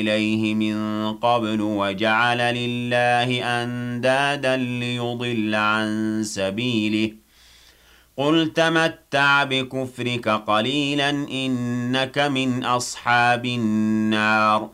إليه من قبل وجعل لله أندادا ليضل عن سبيله قل تمتع بكفرك قليلا إنك من أصحاب النار